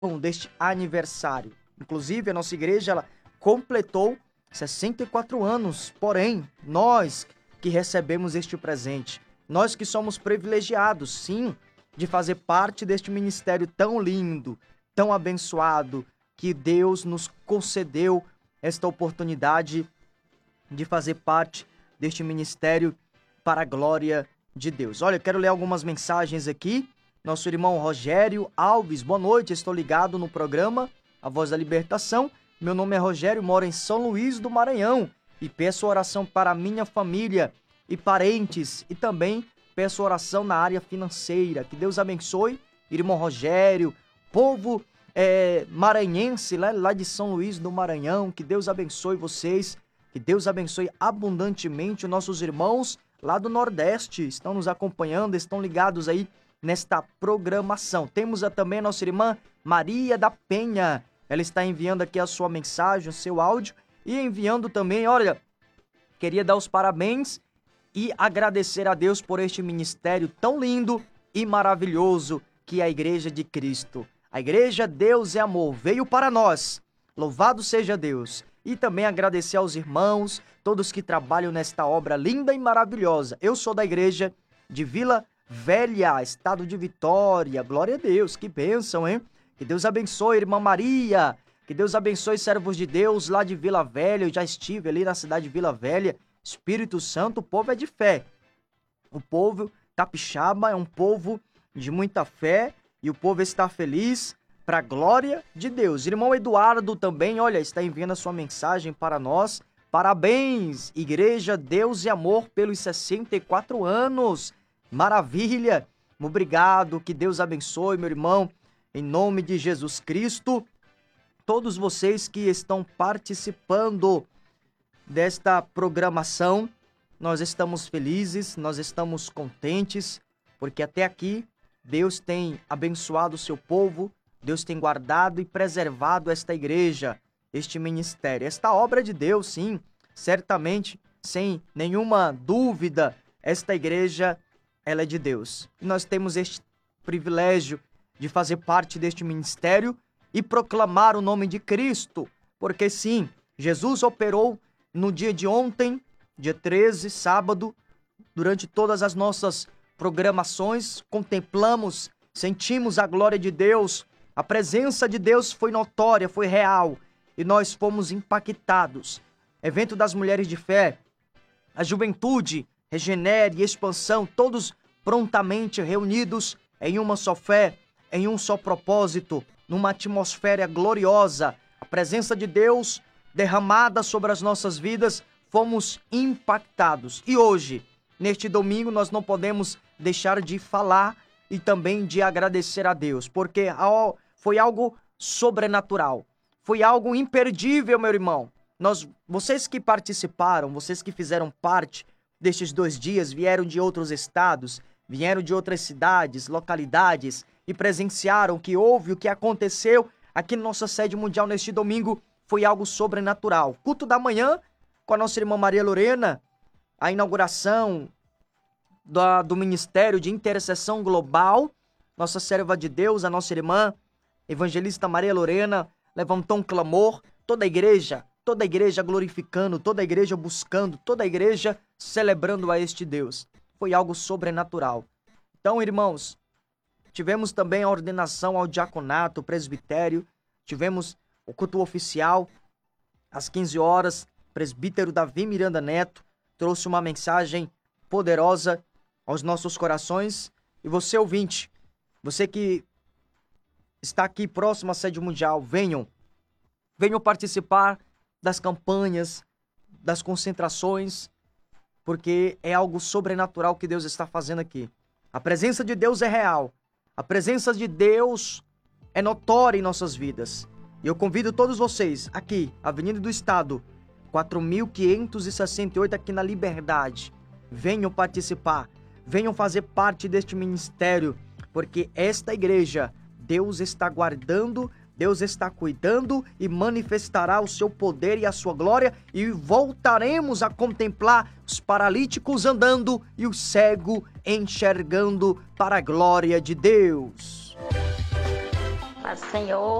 deste aniversário. Inclusive, a nossa igreja ela completou 64 anos. Porém, nós que recebemos este presente, nós que somos privilegiados, sim, de fazer parte deste ministério tão lindo, tão abençoado, que Deus nos concedeu esta oportunidade de fazer parte deste ministério para a glória de Deus. Olha, eu quero ler algumas mensagens aqui. Nosso irmão Rogério Alves, boa noite, estou ligado no programa A Voz da Libertação. Meu nome é Rogério, moro em São Luís do Maranhão e peço oração para minha família e parentes e também peço oração na área financeira. Que Deus abençoe, irmão Rogério, povo maranhense lá de São Luís do Maranhão. Que Deus abençoe vocês, que Deus abençoe abundantemente os nossos irmãos lá do Nordeste. Estão nos acompanhando, estão ligados aí nesta programação. Temos também a nossa irmã Maria da Penha. Ela está enviando aqui a sua mensagem, o seu áudio e enviando também, olha, queria dar os parabéns e agradecer a Deus por este ministério tão lindo e maravilhoso que é a Igreja de Cristo. A Igreja Deus é Amor veio para nós. Louvado seja Deus. E também agradecer aos irmãos, todos que trabalham nesta obra linda e maravilhosa. Eu sou da Igreja de Vila Velha, estado de Vitória. Glória a Deus, que bênção, hein? Que Deus abençoe, irmã Maria. Que Deus abençoe, servos de Deus lá de Vila Velha. Eu já estive ali na cidade de Vila Velha. Espírito Santo, o povo é de fé. O povo capixaba é um povo de muita fé e o povo está feliz para a glória de Deus. Irmão Eduardo também, olha, está enviando a sua mensagem para nós. Parabéns, Igreja Deus e Amor pelos 64 anos. Maravilha. Obrigado, que Deus abençoe, meu irmão, em nome de Jesus Cristo. Todos vocês que estão participando desta programação, nós estamos felizes, nós estamos contentes, porque até aqui Deus tem abençoado o seu povo, Deus tem guardado e preservado esta igreja, este ministério, esta obra de Deus, sim, certamente, sem nenhuma dúvida, esta igreja, ela é de Deus. E nós temos este privilégio de fazer parte deste ministério e proclamar o nome de Cristo, porque sim, Jesus operou no dia de ontem, dia 13, sábado, durante todas as nossas programações, contemplamos, sentimos a glória de Deus, a presença de Deus foi notória, foi real, e nós fomos impactados. Evento das Mulheres de Fé, a Juventude, Regenere e Expansão, todos prontamente reunidos em uma só fé, em um só propósito, numa atmosfera gloriosa, a presença de Deus derramada sobre as nossas vidas, fomos impactados. E hoje, neste domingo, nós não podemos deixar de falar e também de agradecer a Deus, porque foi algo sobrenatural, foi algo imperdível, meu irmão. Vocês que participaram, vocês que fizeram parte destes 2 dias, vieram de outros estados, vieram de outras cidades, localidades e presenciaram o que houve, o que aconteceu aqui na nossa sede mundial neste domingo, foi algo sobrenatural. Culto da manhã com a nossa irmã Maria Lorena, a inauguração do Ministério de Intercessão Global, nossa serva de Deus, a nossa irmã evangelista Maria Lorena, levantou um clamor, toda a igreja glorificando, toda a igreja buscando, toda a igreja celebrando a este Deus. Foi algo sobrenatural. Então, irmãos, tivemos também a ordenação ao diaconato, o presbitério, tivemos o culto oficial às 15 horas, presbítero Davi Miranda Neto trouxe uma mensagem poderosa aos nossos corações. E você, ouvinte, você que está aqui próximo à sede mundial, venham participar das campanhas, das concentrações, porque é algo sobrenatural que Deus está fazendo aqui. A presença de Deus é real, a presença de Deus é notória em nossas vidas. E eu convido todos vocês aqui, Avenida do Estado, 4.568 aqui na Liberdade. Venham participar, venham fazer parte deste ministério, porque esta igreja, Deus está guardando, Deus está cuidando e manifestará o seu poder e a sua glória, e voltaremos a contemplar os paralíticos andando e o cego enxergando para a glória de Deus. Paz do Senhor.